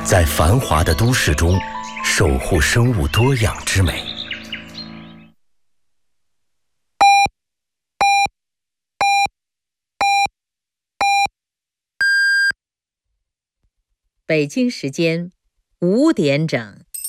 在繁华的都市中守护生物多样之美。 北京时间5点整。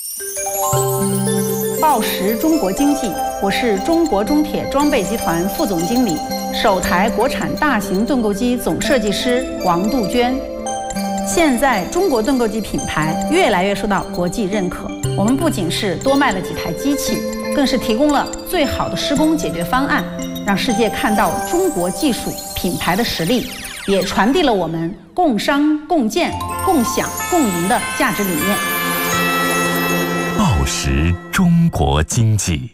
报时中国经济，我是中国中铁装备集团副总经理、首台国产大型盾构机总设计师王杜鹃。现在中国盾构机品牌越来越受到国际认可，我们不仅是多卖了几台机器，更是提供了最好的施工解决方案，让世界看到中国技术品牌的实力，也传递了我们共商共建共享共赢的价值理念。 报时中国经济，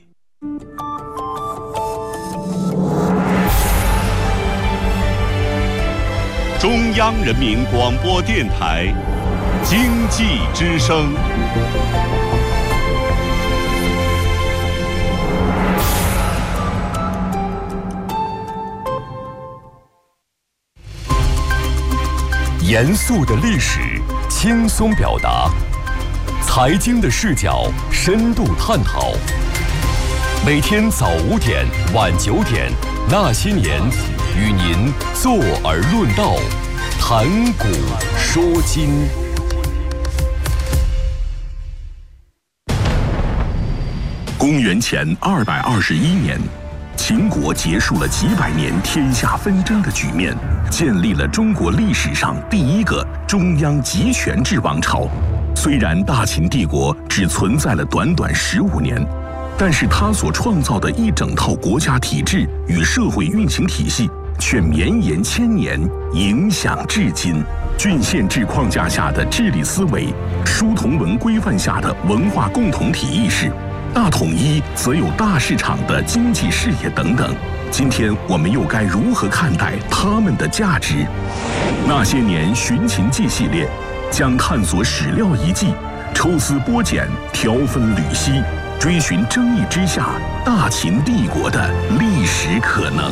中央人民广播电台经济之声。 严肃的历史，轻松表达；财经的视角，深度探讨。每天早5点、晚9点，那些年，与您坐而论道，谈古说今。 公元前221年，秦国结束了几百年天下纷争的局面，建立了中国历史上第一个中央集权制王朝。虽然大秦帝国只存在了短短15年，但是它所创造的一整套国家体制与社会运行体系却绵延千年，影响至今。郡县制框架下的治理思维，书同文规范下的文化共同体意识，大统一则有大市场的经济视野等等。今天我们又该如何看待它们的价值？那些年寻秦记系列将探索史料遗迹，抽丝剥茧，挑分缕析，追寻争议之下大秦帝国的历史可能。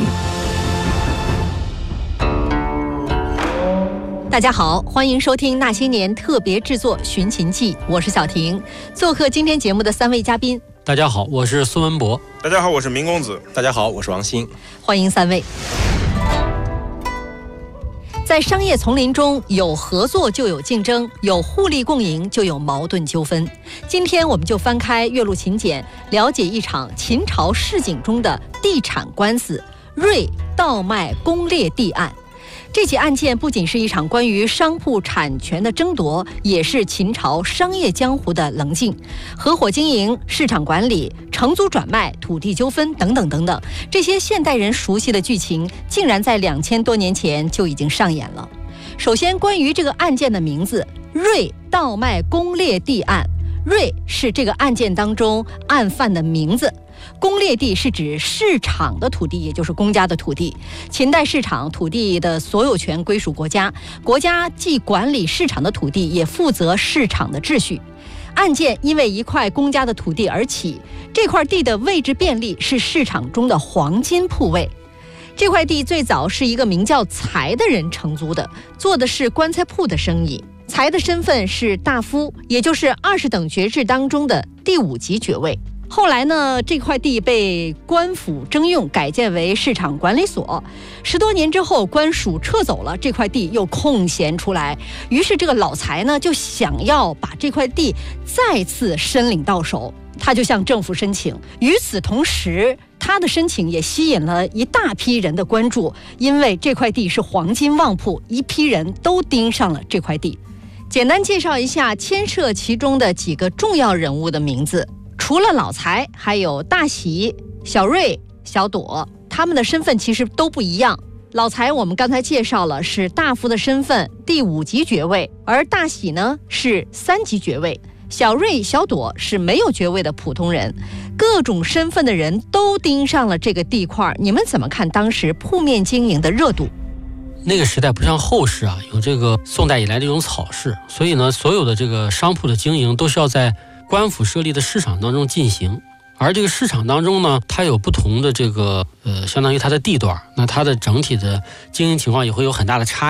大家好，欢迎收听那些年特别制作《寻秦记》，我是小婷。做客今天节目的3位嘉宾， 大家好，我是孙文博。 大家好，我是明公子。 大家好，我是王鑫。 欢迎3位。在商业丛林中，有合作就有竞争，有互利共赢就有矛盾纠纷。今天我们就翻开岳麓秦简，了解一场秦朝市井中的地产官司——芮倒卖公列地案。这起案件不仅是一场关于商铺产权的争夺，也是秦朝商业江湖的棱镜，合伙经营、市场管理、承租转卖、土地纠纷等等等等，这些现代人熟悉的剧情，竟然在2000多年前就已经上演了。首先，关于这个案件的名字——芮倒卖公列地案，芮是这个案件当中案犯的名字。公列地是指市场的土地，也就是公家的土地。秦代市场土地的所有权归属国家，国家既管理市场的土地，也负责市场的秩序。案件因为一块公家的土地而起，这块地的位置便利，是市场中的黄金铺位。这块地最早是一个名叫财的人承租的，做的是棺材铺的生意。财的身份是大夫，也就是20等爵制当中的第5级爵位。后来呢，这块地被官府征用，改建为市场管理所。10多年之后，官署撤走了，这块地又空闲出来。于是这个老财呢，就想要把这块地再次申领到手，他就向政府申请。与此同时，他的申请也吸引了一大批人的关注，因为这块地是黄金旺铺，一批人都盯上了这块地。简单介绍一下牵涉其中的几个重要人物的名字。除了老财，还有大喜、小芮、小朵，他们的身份其实都不一样。老财我们刚才介绍了，是大夫的身份，第5级爵位，而大喜呢是3级爵位，小芮、小朵是没有爵位的普通人。各种身份的人都盯上了这个地块，你们怎么看当时铺面经营的热度？ 那个时代不像后世啊，有这个宋代以来这种草市，所以呢，所有的这个商铺的经营都是要在官府设立的市场当中进行。而这个市场当中呢，它有不同的这个相当于它的地段，那它的整体的经营情况也会有很大的差异。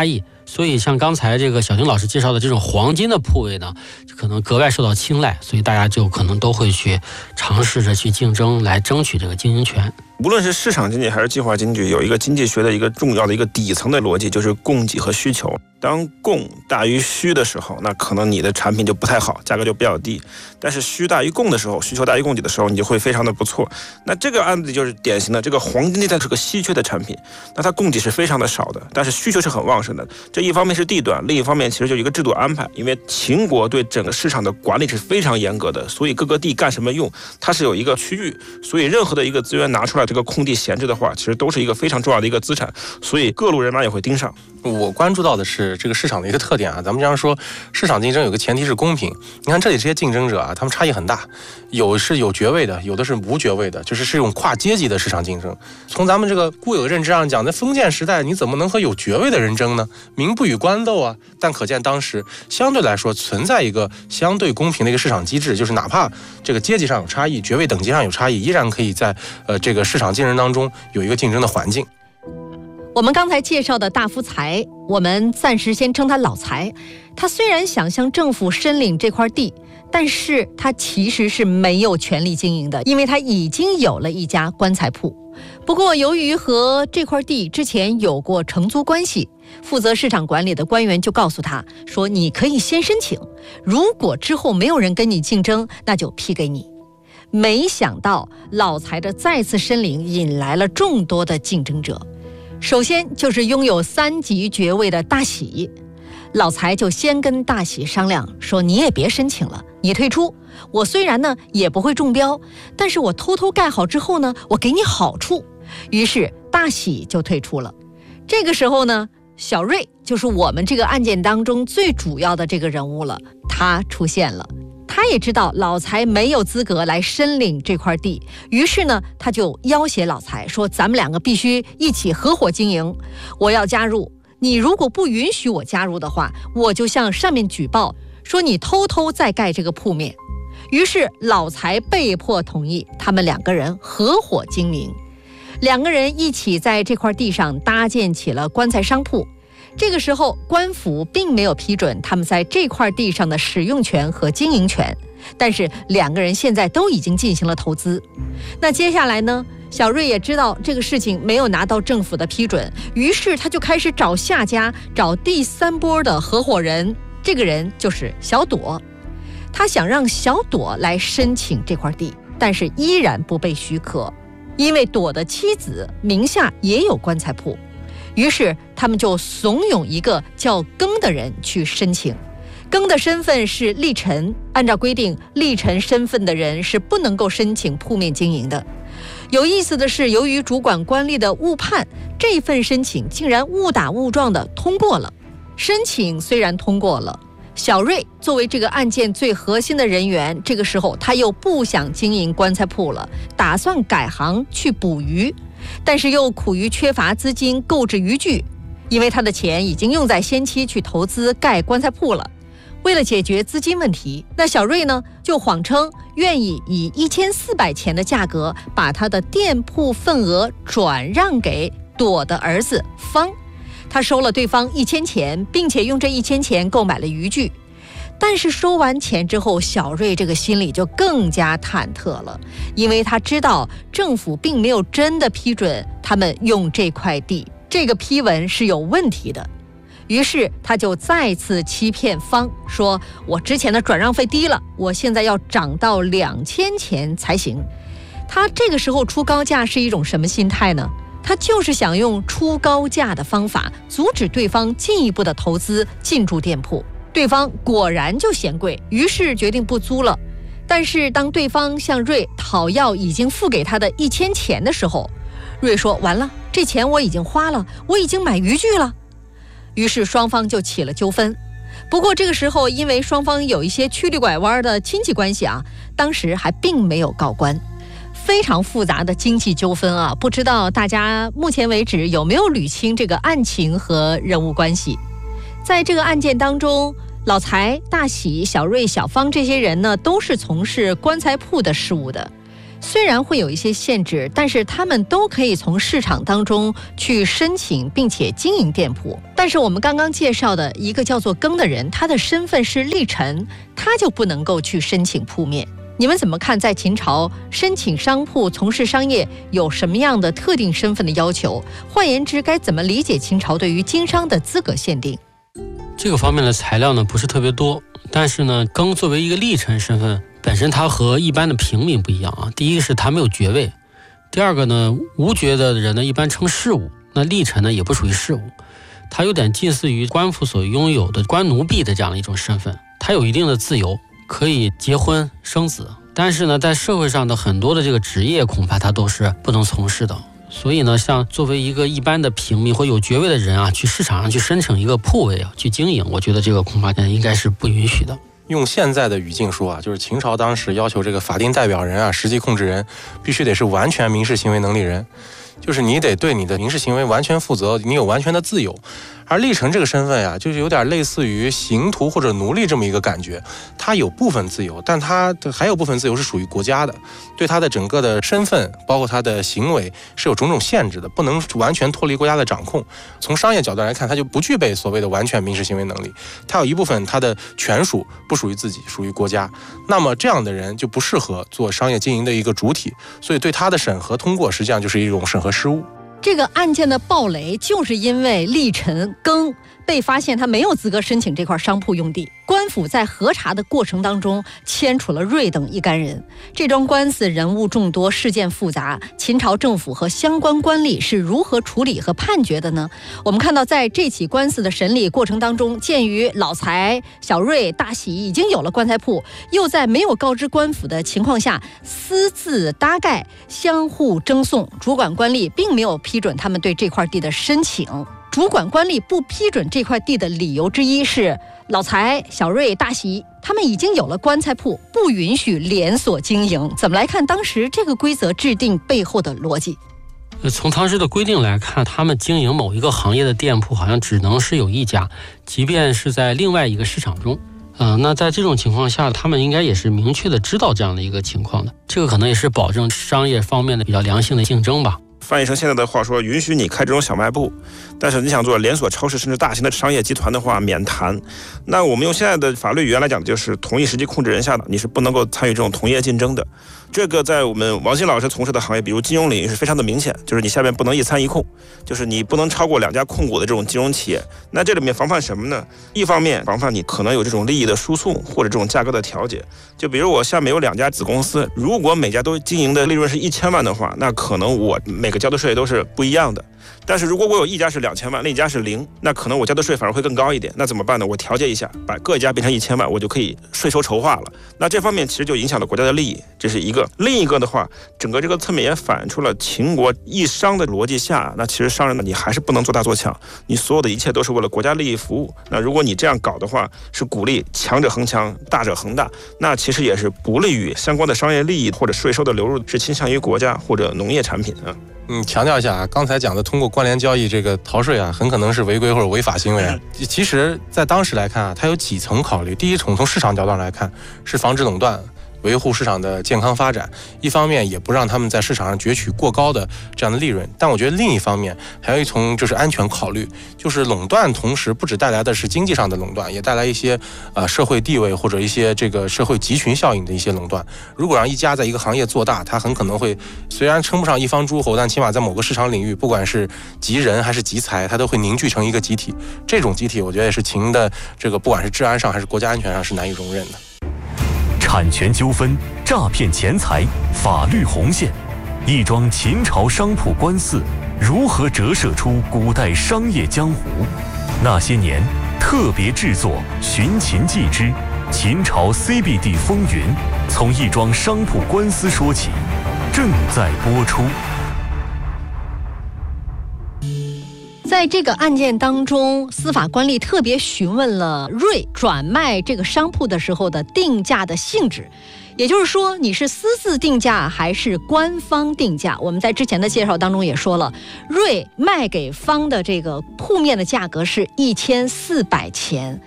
所以像刚才这个小丁老师介绍的这种黄金的铺位呢，可能格外受到青睐，所以大家就可能都会去尝试着去竞争，来争取这个经营权。 无论是市场经济还是计划经济，有一个经济学的一个重要的一个底层的逻辑，就是供给和需求。当供大于需的时候，那可能你的产品就不太好，价格就比较低。但是需大于供的时候，需求大于供给的时候，你就会非常的不错。那这个案子就是典型的，这个黄金地带是个稀缺的产品，那它供给是非常的少的，但是需求是很旺盛的。这一方面是地段，另一方面其实就有一个制度安排，因为秦国对整个市场的管理是非常严格的，所以各个地干什么用，它是有一个区域，所以任何的一个资源拿出来，这个空地闲置的话，其实都是一个非常重要的一个资产，所以各路人马也会盯上。 我关注到的是这个市场的一个特点啊，咱们经常说市场竞争有个前提是公平。你看这里这些竞争者啊，他们差异很大，有是有爵位的，有的是无爵位的，就是这种跨阶级的市场竞争。从咱们这个固有的认知上讲，在封建时代你怎么能和有爵位的人争呢？民不与官斗啊。但可见当时相对来说存在一个相对公平的一个市场机制，就是哪怕这个阶级上有差异，爵位等级上有差异，依然可以在这个市场竞争当中有一个竞争的环境。 我们刚才介绍的大夫财，我们暂时先称他老财。他虽然想向政府申领这块地，但是他其实是没有权利经营的，因为他已经有了一家棺材铺。不过由于和这块地之前有过承租关系，负责市场管理的官员就告诉他说，你可以先申请，如果之后没有人跟你竞争，那就批给你。没想到老财的再次申领引来了众多的竞争者。首先就是拥有3级爵位的大喜，老财就先跟大喜商量说，你也别申请了，你退出，我虽然呢也不会中标，但是我偷偷盖好之后呢，我给你好处。于是大喜就退出了。这个时候呢，小瑞就是我们这个案件当中最主要的这个人物了，他出现了。他也知道老财没有资格来申领这块地，于是呢，他就要挟老财说，咱们2个必须一起合伙经营，我要加入，你如果不允许我加入的话，我就向上面举报说你偷偷在盖这个铺面。于是老财被迫同意，他们2个人合伙经营，2个人一起在这块地上搭建起了棺材商铺。这个时候官府并没有批准他们在这块地上的使用权和经营权，但是2个人现在都已经进行了投资。那接下来呢，小瑞也知道这个事情没有拿到政府的批准，于是他就开始找下家，找第3波的合伙人，这个人就是小朵。他想让小朵来申请这块地，但是依然不被许可，因为朵的妻子名下也有棺材铺。于是他们就怂恿一个叫庚的人去申请。庚的身份是吏臣，按照规定，吏臣身份的人是不能够申请铺面经营的。有意思的是，由于主管官吏的误判，这份申请竟然误打误撞的通过了。申请虽然通过了，小瑞作为这个案件最核心的人员，这个时候他又不想经营棺材铺了，打算改行去捕鱼，但是又苦于缺乏资金购置渔具，因为他的钱已经用在先期去投资盖棺材铺了。为了解决资金问题，那小瑞呢就谎称愿意以1400钱的价格把他的店铺份额转让给朵的儿子方。他收了对方1000钱，并且用这1000钱购买了渔具。但是收完钱之后，小瑞这个心里就更加忐忑了，因为他知道政府并没有真的批准他们用这块地，这个批文是有问题的。于是他就再次欺骗方，说我之前的转让费低了，我现在要涨到2000钱才行。他这个时候出高价是一种什么心态呢？他就是想用出高价的方法阻止对方进一步的投资进驻店铺。对方果然就嫌贵，于是决定不租了。但是当对方向瑞讨要已经付给他的1000钱的时候，瑞说完了，这钱我已经花了，我已经买渔具了。于是双方就起了纠纷。不过这个时候因为双方有一些曲里拐弯的亲戚关系啊，当时还并没有告官。非常复杂的经济纠纷啊，不知道大家目前为止有没有捋清这个案情和人物关系。在这个案件当中，老财、大喜、小瑞、小芳这些人呢，都是从事棺材铺的事务的。 虽然会有一些限制，但是他们都可以从市场当中去申请并且经营店铺。但是我们刚刚介绍的一个叫做庚的人，他的身份是吏臣，他就不能够去申请铺面。你们怎么看，在秦朝申请商铺从事商业有什么样的特定身份的要求？换言之，该怎么理解秦朝对于经商的资格限定？ 这个方面的材料呢不是特别多，但是呢，庚作为一个吏臣身份，本身他和一般的平民不一样啊。第一个是他没有爵位，第二个呢，无爵的人呢一般称士务，那吏臣呢也不属于士务，他有点近似于官府所拥有的官奴婢的这样的一种身份，他有一定的自由，可以结婚生子，但是呢，在社会上的很多的这个职业恐怕他都是不能从事的。所以呢，像作为一个一般的平民或有爵位的人啊，去市场上去申请一个铺位啊，去经营，我觉得这个恐怕应该是不允许的。 用现在的语境说啊，就是秦朝当时要求这个法定代表人啊、实际控制人必须得是完全民事行为能力人，就是你得对你的民事行为完全负责，你有完全的自由。而吏臣这个身份呀，就是有点类似于刑徒或者奴隶这么一个感觉，他有部分自由，但他还有部分自由是属于国家的，对他的整个的身份，包括他的行为是有种种限制的，不能完全脱离国家的掌控。从商业角度来看，他就不具备所谓的完全民事行为能力，他有一部分他的权属不属于自己，属于国家。那么这样的人就不适合做商业经营的一个主体，所以对他的审核通过实际上就是一种审核失误。 这个案件的爆雷就是因为吏臣庚被发现他没有资格申请这块商铺用地，官府在核查的过程当中牵处了芮等一干人。这桩官司人物众多，事件复杂，秦朝政府和相关官吏是如何处理和判决的呢？我们看到在这起官司的审理过程当中，鉴于老财、小芮、大喜已经有了棺材铺，又在没有告知官府的情况下私自搭盖，相互争讼，主管官吏并没有批准他们对这块地的申请。主管官吏不批准这块地的理由之一是老财、小芮、大喜他们已经有了棺材铺，不允许连锁经营。怎么来看当时这个规则制定背后的逻辑？ 从当时的规定来看，他们经营某一个行业的店铺好像只能是有一家，即便是在另外一个市场中。那在这种情况下，他们应该也是明确的知道这样的一个情况的，这个可能也是保证商业方面的比较良性的竞争吧。 翻译成现在的话说，允许你开这种小卖部，但是你想做连锁超市甚至大型的商业集团的话，免谈。那我们用现在的法律语言来讲，就是同一实际控制人下的，你是不能够参与这种同业竞争的。这个在我们王鑫老师从事的行业，比如金融领域是非常的明显，就是你下面不能一参一控，就是你不能超过2家控股的这种金融企业。那这里面防范什么呢？一方面防范你可能有这种利益的输送或者这种价格的调节。就比如我下面有2家子公司，如果每家都经营的利润是1000万的话，那可能我每个交的税都是不一样的。但是如果我有一家是2000万，另一家是0，那可能我交的税反而会更高一点。那怎么办呢？我调节一下，把各家变成1000万，我就可以税收筹划了。那这方面其实就影响了国家的利益，这是一个。另一个的话，整个这个侧面也反映出了秦国一商的逻辑下，那其实商人呢，你还是不能做大做强，你所有的一切都是为了国家利益服务。那如果你这样搞的话，是鼓励强者恒强，大者恒大，那其实也是不利于相关的商业利益或者税收的流入，是倾向于国家或者农业产品啊。 强调一下啊，刚才讲的通过关联交易这个逃税啊，很可能是违规或者违法行为啊。其实，在当时来看啊，它有几层考虑。第一层，从市场角度上来看，是防止垄断，维护市场的健康发展，一方面也不让他们在市场上攫取过高的这样的利润。但我觉得另一方面还有一层就是安全考虑，就是垄断同时不只带来的是经济上的垄断，也带来一些社会地位或者一些这个社会集群效应的一些垄断。如果让一家在一个行业做大，它很可能会虽然称不上一方诸侯，但起码在某个市场领域，不管是集人还是集财，它都会凝聚成一个集体。这种集体我觉得也是秦的这个不管是治安上还是国家安全上是难以容忍的。 产权纠纷、诈骗钱财、法律红线，一桩秦朝商铺官司如何折射出古代商业江湖？那些年特别制作《寻秦记之秦朝 CBD 风云》，从一桩商铺官司说起，正在播出。 在这个案件当中，司法官吏特别询问了芮转卖这个商铺的时候的定价的性质，也就是说你是私自定价还是官方定价。我们在之前的介绍当中也说了，芮卖给方的这个铺面的价格是1400钱。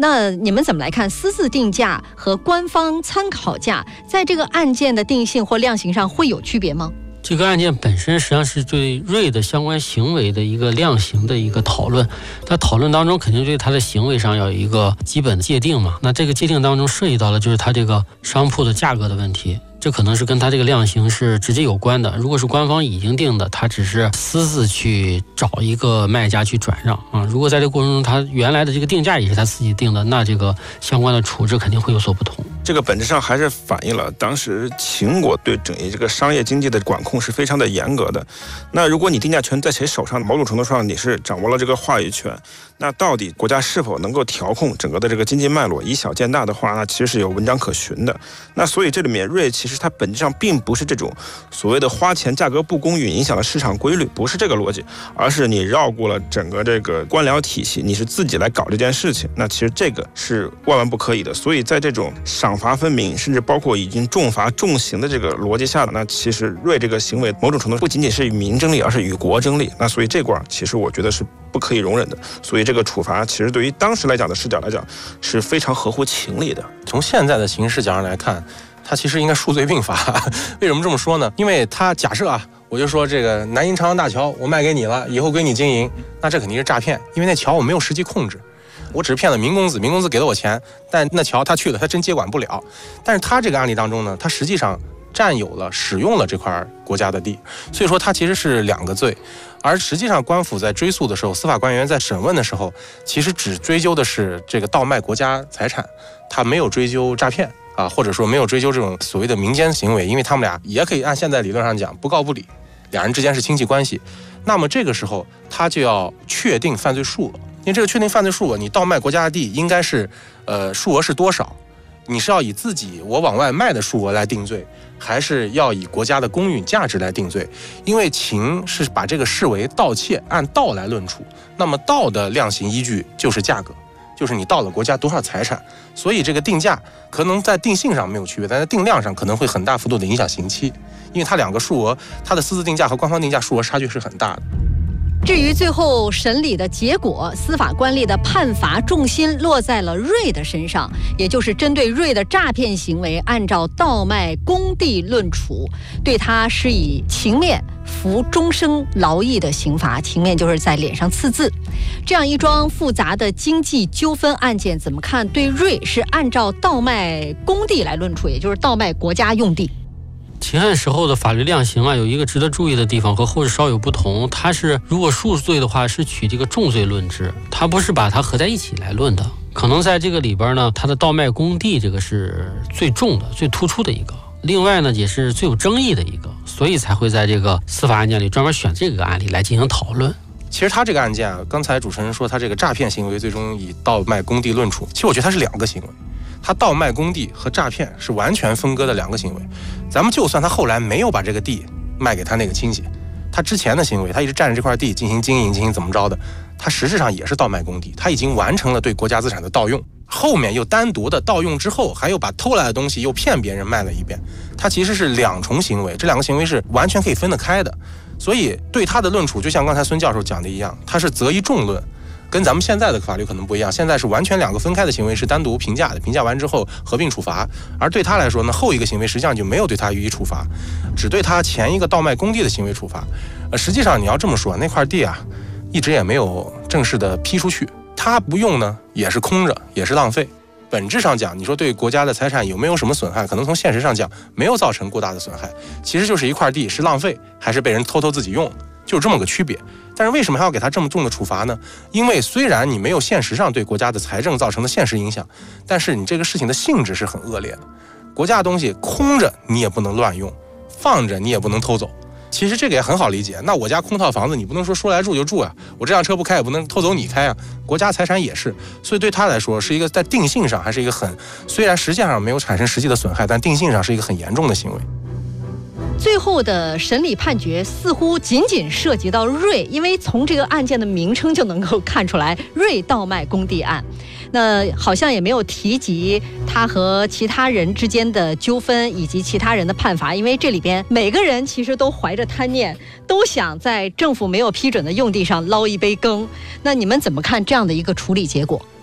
那你们怎么来看私自定价和官方参考价在这个案件的定性或量刑上会有区别吗？ 这个案件本身实际上是对瑞的相关行为的一个量刑的一个讨论，它讨论当中肯定对它的行为上要有一个基本的界定嘛。那这个界定当中涉及到了就是它这个商铺的价格的问题，这可能是跟它这个量刑是直接有关的。如果是官方已经定的，它只是私自去找一个卖家去转让啊。如果在这个过程中它原来的这个定价也是他自己定的，那这个相关的处置肯定会有所不同。 这个本质上还是反映了当时秦国对整一这个商业经济的管控是非常的严格的。那如果你定价权在谁手上，某种程度上你是掌握了这个话语权，那到底国家是否能够调控整个的这个经济脉络，以小见大的话，那其实是有文章可循的。那所以这里面瑞其实它本质上并不是这种所谓的花钱价格不公允影响了市场规律，不是这个逻辑，而是你绕过了整个这个官僚体系，你是自己来搞这件事情。那其实这个是万万不可以的。所以在这种赏罚分明，甚至包括已经重罚重刑的这个逻辑下，那其实瑞这个行为某种程度不仅仅是与民争利，而是与国争利。那所以这块其实我觉得是不可以容忍的。所以这个处罚其实对于当时来讲的视角来讲是非常合乎情理的。 从现在的刑事角上来看，它其实应该数罪并罚。为什么这么说呢？因为它假设我就说这个南营长江大桥我卖给你了，以后归你经营，那这肯定是诈骗，因为那桥我没有实际控制，我只是骗了明公子，明公子给了我钱，但那桥他去了，他真接管不了。但是他这个案例当中呢，他实际上占有了使用了这块国家的地，所以说他其实是2个罪。而实际上官府在追诉的时候，司法官员在审问的时候，其实只追究的是这个盗卖国家财产，他没有追究诈骗或者说没有追究这种所谓的民间行为，因为他们俩也可以按现在理论上讲不告不理，两人之间是亲戚关系。那么这个时候他就要确定犯罪数额，因为这个确定犯罪数额，你盗卖国家的地应该是数额是多少？你是要以自己我往外卖的数额来定罪，还是要以国家的公允价值来定罪？因为秦是把这个视为盗窃，按盗来论处，那么盗的量刑依据就是价格，就是你盗了国家多少财产。所以这个定价可能在定性上没有区别，但在定量上可能会很大幅度的影响刑期，因为它2个数额，它的私自定价和官方定价数额差距是很大的。 至于最后审理的结果，司法官吏的判罚重心落在了瑞的身上，也就是针对瑞的诈骗行为，按照盗卖公地论处，对他施以情面服终生劳役的刑罚。情面就是在脸上刺字。这样一桩复杂的经济纠纷案件，怎么看？对瑞是按照盗卖公地来论处，也就是盗卖国家用地。 秦汉时候的法律量刑有一个值得注意的地方，和后世稍有不同。它是如果数罪的话，是取这个重罪论之，它不是把它合在一起来论的。可能在这个里边呢，它的盗卖公地这个是最重的、最突出的一个。另外呢，也是最有争议的一个，所以才会在这个司法案件里专门选这个案例来进行讨论。 其实他这个案件刚才主持人说他这个诈骗行为最终以盗卖公地论处，其实我觉得它是2个行为。他盗卖公地和诈骗是完全分割的2个行为。咱们就算他后来没有把这个地卖给他那个亲戚，他之前的行为，他一直占着这块地进行经营，进行怎么着的，他实质上也是盗卖公地，他已经完成了对国家资产的盗用，后面又单独的盗用之后，还又把偷来的东西又骗别人卖了一遍，他其实是2重行为，这2个行为是完全可以分得开的。所以对他的论处，就像刚才孙教授讲的一样，他是择一重论。跟咱们现在的法律可能不一样，现在是完全2个分开的行为是单独评价的，评价完之后合并处罚。而对他来说呢，后一个行为实际上就没有对他予以处罚，只对他前一个盗卖公地的行为处罚。实际上你要这么说，那块地一直也没有正式的批出去，他不用呢也是空着，也是浪费。本质上讲，你说对国家的财产有没有什么损害，可能从现实上讲没有造成过大的损害，其实就是一块地是浪费还是被人偷偷自己用，就是这么个区别。但是为什么还要给他这么重的处罚呢？因为虽然你没有现实上对国家的财政造成的现实影响，但是你这个事情的性质是很恶劣的。国家的东西空着你也不能乱用，放着你也不能偷走。其实这个也很好理解，那我家空套房子，你不能说来住就住啊，我这辆车不开也不能偷走你开啊，国家财产也是。所以对他来说是一个在定性上还是一个虽然实际上没有产生实际的损害，但定性上是一个很严重的行为。 最后的审理判决似乎仅仅涉及到瑞，因为从这个案件的名称就能够看出来，瑞盗卖公地案。那好像也没有提及他和其他人之间的纠纷以及其他人的判罚，因为这里边每个人其实都怀着贪念，都想在政府没有批准的用地上捞一杯羹。那你们怎么看这样的一个处理结果？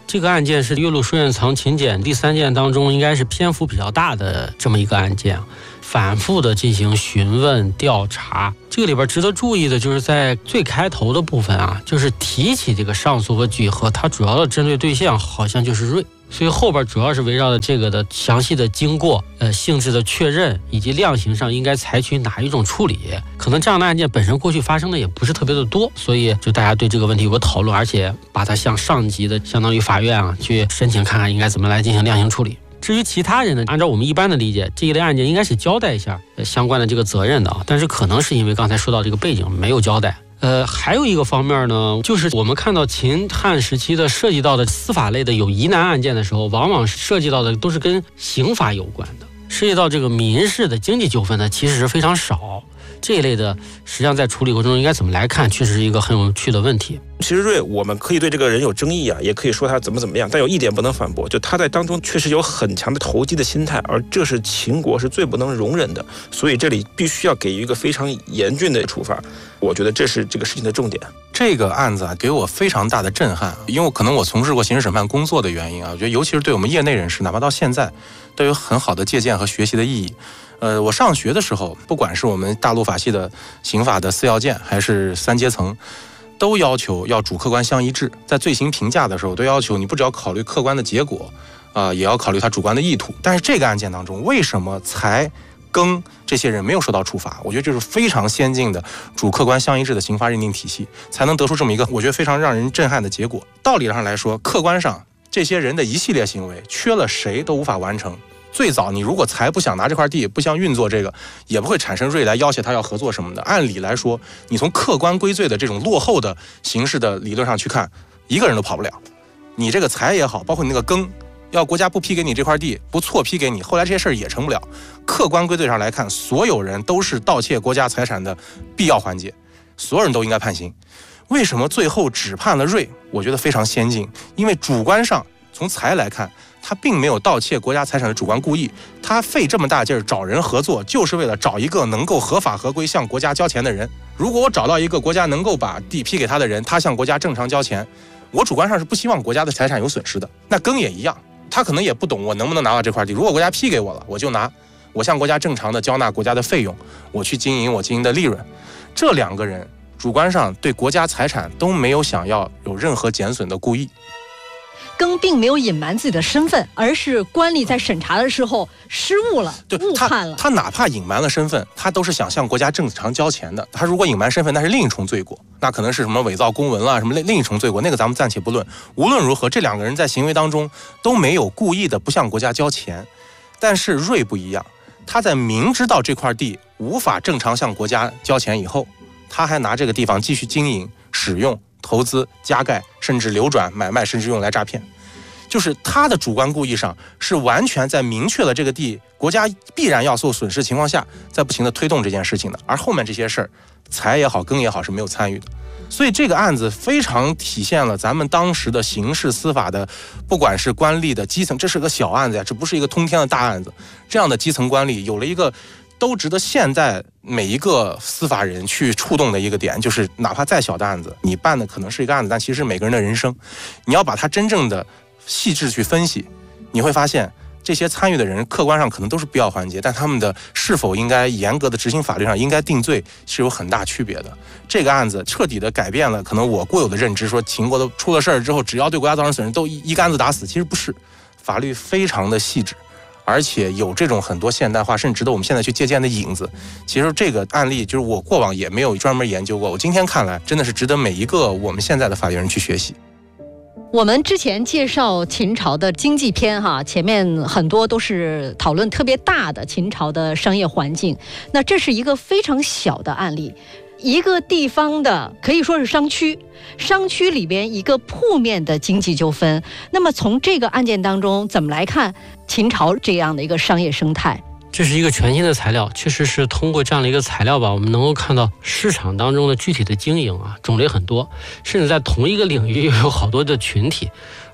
这个案件是岳麓书院藏秦简第3件当中应该是篇幅比较大的这么一个案件，反复的进行询问调查。这个里边值得注意的就是在最开头的部分啊，就是提起这个上诉和举和，它主要的针对对象好像就是瑞，所以后边主要是围绕着这个的详细的经过、性质的确认以及量刑上应该采取哪一种处理。可能这样的案件本身过去发生的也不是特别的多，所以就大家对这个问题有个讨论，而且把它向上级的相当于法院啊去申请看看应该怎么来进行量刑处理。至于其他人呢，按照我们一般的理解，这一类案件应该是交代一下相关的这个责任的啊，但是可能是因为刚才说到这个背景没有交代。还有一个方面呢，就是我们看到秦汉时期的涉及到的司法类的有疑难案件的时候，往往涉及到的都是跟刑法有关的，涉及到这个民事的经济纠纷呢，其实是非常少。这一类的实际上在处理过程中应该怎么来看，确实是一个很有趣的问题。 其实瑞，我们可以对这个人有争议啊，也可以说他怎么样，但有一点不能反驳，就他在当中确实有很强的投机的心态，而这是秦国是最不能容忍的，所以这里必须要给予一个非常严峻的处罚。我觉得这是这个事情的重点。 这个案子啊，给我非常大的震撼，因为可能我从事过刑事审判工作的原因啊，我觉得尤其是对我们业内人士，哪怕到现在，都有很好的借鉴和学习的意义。我上学的时候，不管是我们大陆法系的刑法的4要件，还是3阶层，都要求要主客观相一致。在罪行评价的时候，都要求你不只要考虑客观的结果，也要考虑他主观的意图。但是这个案件当中，为什么才庚这些人没有受到处罚？我觉得这是非常先进的主客观相一致的刑罚认定体系，才能得出这么一个我觉得非常让人震撼的结果。道理上来说，客观上这些人的一系列行为，缺了谁都无法完成。最早你如果才不想拿这块地，不想运作这个，也不会产生瑞来要挟他要合作什么的。按理来说，你从客观归罪的这种落后的形式的理论上去看，一个人都跑不了。你这个财也好，包括你那个庚，要国家不批给你这块地，不错批给你，后来这些事儿也成不了。客观归罪上来看，所有人都是盗窃国家财产的必要环节，所有人都应该判刑。为什么最后只判了瑞？我觉得非常先进，因为主观上从财来看，他并没有盗窃国家财产的主观故意，他费这么大劲儿找人合作，就是为了找一个能够合法合规向国家交钱的人。如果我找到一个国家能够把地批给他的人，他向国家正常交钱，我主观上是不希望国家的财产有损失的。那庚也一样，他可能也不懂我能不能拿到这块地，如果国家批给我了，我就拿，我向国家正常的交纳国家的费用，我去经营我经营的利润。这2个人主观上对国家财产都没有想要有任何减损的故意。 庚并没有隐瞒自己的身份，而是官吏在审查的时候失误了，误判了。 他哪怕隐瞒了身份，他都是想向国家正常交钱的。他如果隐瞒身份，那是另一重罪过，那可能是什么伪造公文啦，什么另一重罪过，那个咱们暂且不论。无论如何，这2个人在行为当中都没有故意的不向国家交钱。但是瑞不一样，他在明知道这块地无法正常向国家交钱以后，他还拿这个地方继续经营、使用、投资、加盖，甚至流转、买卖，甚至用来诈骗。就是他的主观故意上是完全在明确了这个地国家必然要受损失情况下，在不停的推动这件事情的，而后面这些事儿，财也好，庚也好是没有参与的。所以这个案子非常体现了咱们当时的刑事司法的，不管是官吏的基层，这是个小案子呀，这不是一个通天的大案子，这样的基层官吏有了一个都值得现在每一个司法人去触动的一个点，就是哪怕再小的案子，你办的可能是一个案子，但其实每个人的人生，你要把它真正的细致去分析，你会发现这些参与的人客观上可能都是必要环节，但他们的是否应该严格的执行法律上应该定罪是有很大区别的。这个案子彻底的改变了可能我固有的认知，说秦国的出了事儿之后，只要对国家造成损失都一竿子打死，其实不是，法律非常的细致，而且有这种很多现代化甚至值得我们现在去借鉴的影子。其实这个案例就是我过往也没有专门研究过，我今天看来真的是值得每一个我们现在的法律人去学习。 我们之前介绍秦朝的经济篇前面很多都是讨论特别大的秦朝的商业环境，那这是一个非常小的案例，一个地方的可以说是商区里边一个铺面的经济纠纷。那么从这个案件当中怎么来看秦朝这样的一个商业生态？ 这是一个全新的材料，确实是通过这样的一个材料吧，我们能够看到市场当中的具体的经营种类很多，甚至在同一个领域又有好多的群体，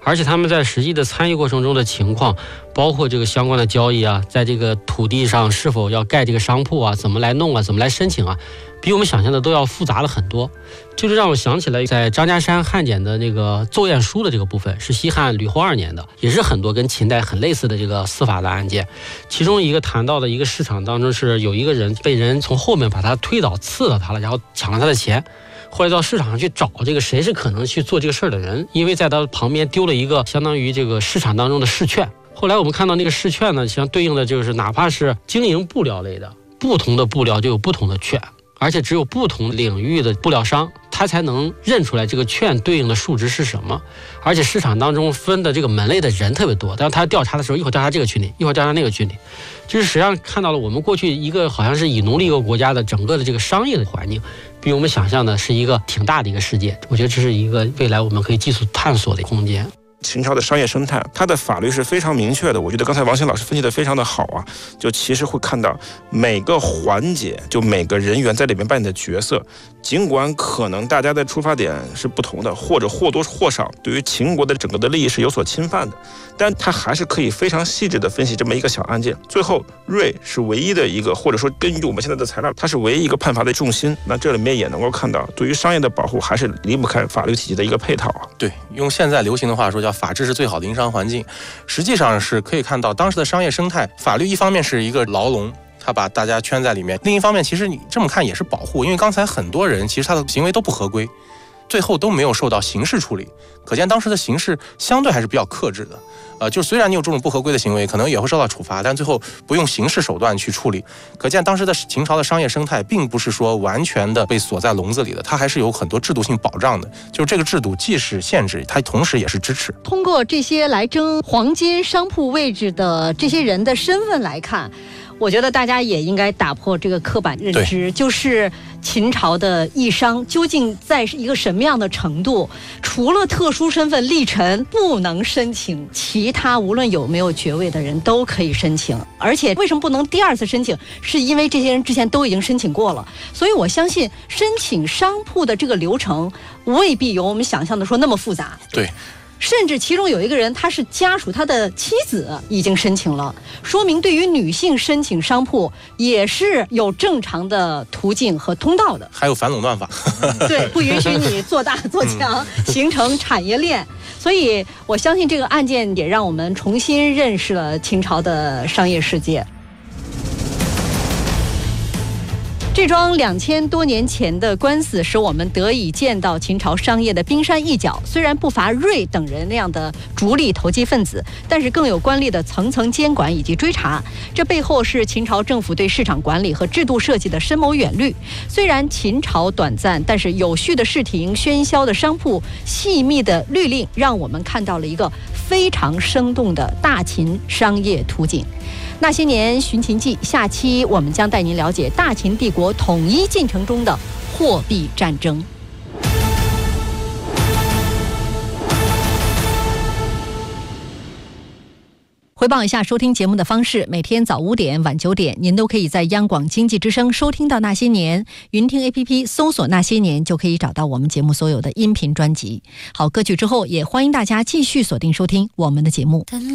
而且他们在实际的参与过程中的情况，包括这个相关的交易啊，在这个土地上是否要盖这个商铺啊，怎么来弄啊，怎么来申请啊，比我们想象的都要复杂了很多。就是让我想起来，在张家山汉简的那个奏验书的这个部分，是西汉吕后2年的，也是很多跟秦代很类似的这个司法的案件。其中一个谈到的一个市场当中，是有一个人被人从后面把他推倒，刺了他了，然后抢了他的钱。后来到市场上去找这个谁是可能去做这个事儿的人，因为在他旁边丢了一个相当于这个市场当中的试券。后来我们看到那个试券呢，相对应的就是哪怕是经营布料类的，不同的布料就有不同的券，而且只有不同领域的布料商，他才能认出来这个券对应的数值是什么。而且市场当中分的这个门类的人特别多，但是他调查的时候，一会儿调查这个群里，一会儿调查那个群里，就是实际上看到了我们过去一个好像是以奴隶一个国家的整个的这个商业的环境，比我们想象的是一个挺大的一个世界。我觉得这是一个未来我们可以继续探索的空间。 秦朝的商业生态，它的法律是非常明确的。我觉得刚才王鑫老师分析的非常的好啊，就其实会看到每个环节，就每个人员在里面扮演的角色，尽管可能大家的出发点是不同的，或者或多或少对于秦国的整个的利益是有所侵犯的，但他还是可以非常细致的分析这么一个小案件。最后瑞是唯一的一个，或者说根据我们现在的材料，它是唯一一个判罚的重心。那这里面也能够看到，对于商业的保护还是离不开法律体系的一个配套啊。 对，用现在流行的话说叫法治是最好的营商环境，实际上是可以看到当时的商业生态，法律一方面是一个牢笼，他把大家圈在里面，另一方面其实你这么看也是保护，因为刚才很多人其实他的行为都不合规，最后都没有受到刑事处理，可见当时的刑事相对还是比较克制的。就是虽然你有这种不合规的行为，可能也会受到处罚，但最后不用刑事手段去处理。可见当时的秦朝的商业生态并不是说完全的被锁在笼子里的，它还是有很多制度性保障的。就是这个制度既是限制，它同时也是支持。 通过这些来争黄金商铺位置的这些人的身份来看，我觉得大家也应该打破这个刻板认知，就是秦朝的义商究竟在一个什么样的程度，除了特殊身份历臣不能申请，其他无论有没有爵位的人都可以申请。而且为什么不能第2次申请，是因为这些人之前都已经申请过了。所以我相信申请商铺的这个流程未必有我们想象的说那么复杂。 对， 甚至其中有一个人，他是家属，他的妻子已经申请了，说明对于女性申请商铺也是有正常的途径和通道的， 还有反垄断法。 对，不允许你做大做强，形成产业链。所以我相信这个案件也让我们重新认识了秦朝的商业世界。这桩2000多年前的官司，使我们得以见到秦朝商业的冰山一角。虽然不乏瑞等人那样的逐利投机分子，但是更有官吏的层层监管以及追查。这背后是秦朝政府对市场管理和制度设计的深谋远虑。虽然秦朝短暂，但是有序的市庭、喧嚣的商铺、细密的律令，让我们看到了一个非常生动的大秦商业图景。那些年寻秦记，下期我们将带您了解大秦帝国统一进程中的货币战争。回报一下收听节目的方式，每天早5点、晚9点，您都可以在央广经济之声收听到那些年。云听 APP 搜索那些年，就可以找到我们节目所有的音频专辑。好，歌曲之后，也欢迎大家继续锁定收听我们的节目。